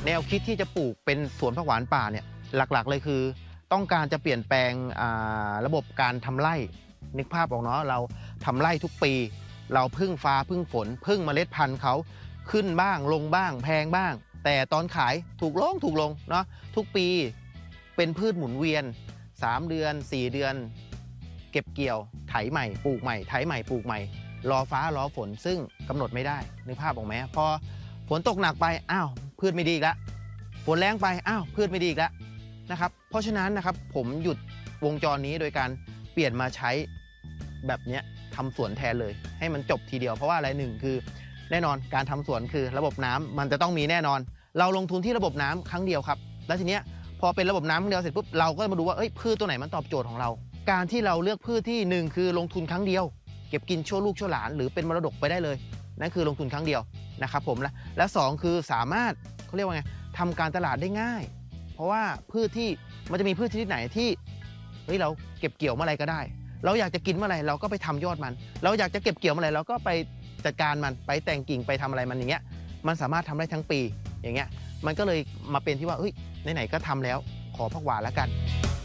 แนวคิดที่จะปลูกเป็นสวนผักหวานป่าเนี่ยหลักๆเลยคือต้องการจะเปลี่ยนแปลงระบบการทำไร่นึกภาพออกเนาะเราทำไร่ทุกปีเราพึ่งฟ้าพึ่งฝนพึ่งเมล็ดพันธุ์เขาขึ้นบ้างลงบ้างแพงบ้างแต่ตอนขายถูกลงเนาะทุกปีเป็นพืชหมุนเวียน3 เดือน4 เดือนเก็บเกี่ยวไถใหม่ปลูกใหม่ไถใหม่ปลูกใหม่รอฟ้ารอฝนซึ่งกำหนดไม่ได้นึกภาพออกไหมพอฝนตกหนักไปอ้าวพืชไม่ดีอีกแล้วฝนแรงไปอ้าวพืชไม่ดีอีกแล้วนะครับเพราะฉะนั้นนะครับผมหยุดวงจรนี้โดยการเปลี่ยนมาใช้แบบนี้ทำสวนแทนเลยให้มันจบทีเดียวเพราะว่าอะไรหนึ่งคือแน่นอนการทำสวนคือระบบน้ำมันจะต้องมีแน่นอนเราลงทุนที่ระบบน้ำครั้งเดียวครับแล้วทีเนี้ยพอเป็นระบบน้ำครั้งเดียวเสร็จปุ๊บเราก็มาดูว่าพืชตัวไหนมันตอบโจทย์ของเราการที่เราเลือกพืชที่1คือลงทุนครั้งเดียวเก็บกินชั่วลูกชั่วหลานหรือเป็นมรดกไปได้เลยนั่นคือลงทุนครั้งเดียวนะครับผมและ2คือสามารถเขาเรียกว่าไงทำการตลาดได้ง่ายเพราะว่าพืชที่มันจะมีพืชชนิดไหนที่เราเก็บเกี่ยวเมื่อไรก็ได้เราอยากจะกินเมื่อไรเราก็ไปทำยอดมันเราอยากจะเก็บเกี่ยวเมื่อไรเราก็ไปจัดการมันไปแต่งกิ่งไปทำอะไรมันอย่างเงี้ยมันสามารถทำได้ทั้งปีอย่างเงี้ยมันก็เลยมาเป็นที่ว่าไหนๆก็ทำแล้วขอผักหวานแล้วกัน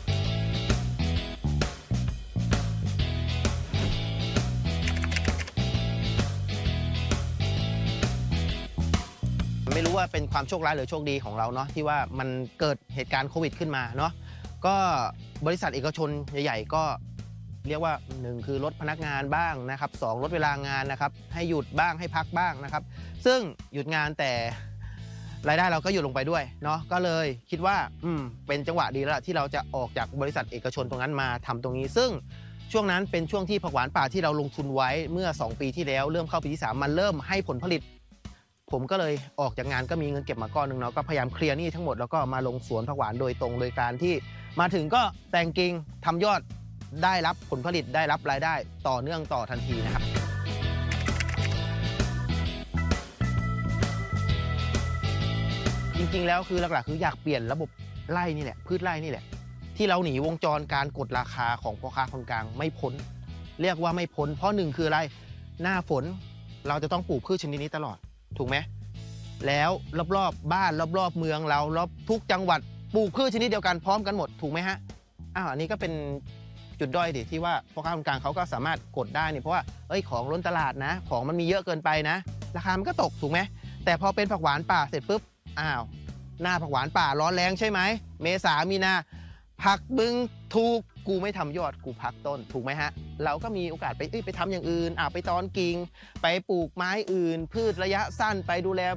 ไม่รู้ว่าเป็นความโชคร้ายหรือโชคดีของเราเนาะที่ว่ามันเกิดเหตุการณ์โควิดขึ้นมาเนาะก็บริษัทเอกชนใหญ่ๆก็เรียกว่า1คือลดพนักงานบ้างนะครับ2ลดเวลางานนะครับให้หยุดบ้างให้พักบ้างนะครับซึ่งหยุดงานแต่รายได้เราก็หยุดลงไปด้วยเนาะก็เลยคิดว่าเป็นจังหวะดีแล้วที่เราจะออกจากบริษัทเอกชนตรงนั้นมาทำตรงนี้ซึ่งช่วงนั้นเป็นช่วงที่ผักหวานป่าที่เราลงทุนไว้เมื่อ2 ปีที่แล้วเริ่มเข้าปีที่3มันเริ่มให้ผลผลิตผมก็เลยออกจากงานก็มีเงินเก็บมาก้อนหนึ่งเนาะก็พยายามเคลียร์หนี้ทั้งหมดแล้วก็มาลงสวนผักหวานโดยตรงโดยการที่มาถึงก็แต่งกิ่งทำยอดได้รับผลผลิตได้รับรายได้ต่อเนื่องต่อทันทีนะครับจริงๆแล้วคือหลักๆคืออยากเปลี่ยนระบบไร่นี่แหละพืชไร่นี่แหละที่เราหนีวงจรการกดราคาของพ่อค้าคนกลางไม่พ้นเรียกว่าไม่พ้นเพราะ1คืออะไรหน้าฝนเราจะต้องปลูกพืชชนิดนี้ตลอดถูกไหมแล้วรอบๆบ้านรอบๆเมืองเรารอบทุกจังหวัดปลูกพืชชนิดเดียวกันพร้อมกันหมดถูกไหมฮะอันนี้ก็เป็นจุดด้อยดิที่ว่าพ่อค้าคนกลางเขาก็สามารถกดได้นี่เพราะว่าของล้นตลาดนะของมันมีเยอะเกินไปนะราคามันก็ตกถูกไหมแต่พอเป็นผักหวานป่าเสร็จปุ๊บหน้าผักหวานป่าร้อนแรงใช่ไหมเมษามีนาผักบึงถูกกูไม่ทำยอดกูพักต้นถูกไหมฮะเราก็มีโอกาสไปทำอย่างอื่นไปตอนกิ่งไปปลูกไม้อื่นพืชระยะสั้นไปดูแล